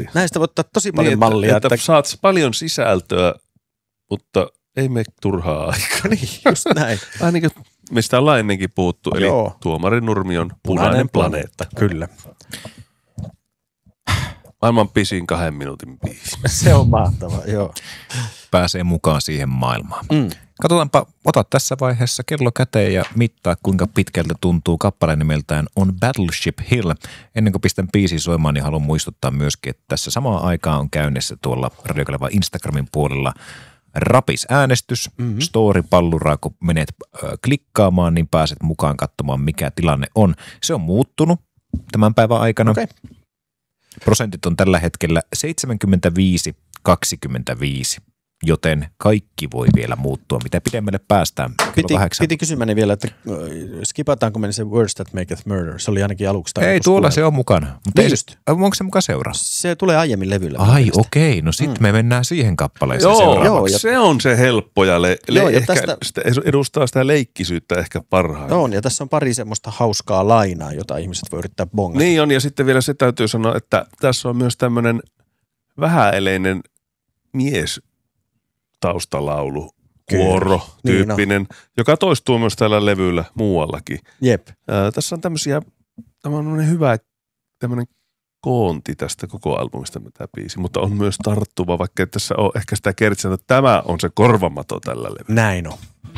mallia. Näistä voi ottaa tosi paljon niin, mallia. Että saat paljon sisältöä, mutta ei mene turhaa aikaa. Niin, just näin. Vähän niin kuin mistä ollaan ennenkin puhuttu, eli Joo. Tuomari Nurmion Punainen planeetta. Kyllä. Maailman pisin 2 minuutin biisi. Se on mahtava, joo. Pääsee mukaan siihen maailmaan. Katsotaanpa, ota tässä vaiheessa kello käteen ja mittaa, kuinka pitkältä tuntuu kappale nimeltään On Battleship Hill. Ennen kuin pistän biisin soimaan, niin haluan muistuttaa myöskin, että tässä samaan aikaan on käynnissä tuolla Radio Kaleva Instagramin puolella Rapis-äänestys, story-palluraa, kun menet klikkaamaan, niin pääset mukaan katsomaan, mikä tilanne on. Se on muuttunut tämän päivän aikana. Okay. Prosentit on tällä hetkellä 75-25, joten kaikki voi vielä muuttua, mitä pidemmälle päästään. Piti kysymään vielä, että skipataanko me se Words That Maketh Murder? Se oli ainakin aluksi. Ei, tuolla se on mukana. Mutta onko se mukaan seuraa? Se tulee aiemmin levyllä. Ai okei, no sitten me mennään siihen kappaleeseen seuraavaksi. Joo, se on se helppo ja ehkä tästä edustaa sitä leikkisyyttä ehkä parhaiten. On, ja tässä on pari semmoista hauskaa lainaa, jota ihmiset voi yrittää bongata. Niin on, ja sitten vielä se täytyy sanoa, että tässä on myös tämmöinen vähäeleinen mies taustalaulu, kuoro-tyyppinen, joka toistuu myös tällä levyllä muuallakin. Jep. Tässä on tämmöinen hyvä tämmöinen koonti tästä koko albumista, mitä biisi, mutta on myös tarttuva, vaikka ei tässä ole ehkä sitä kertsiä, että tämä on se korvamato tällä levyllä. Näin on.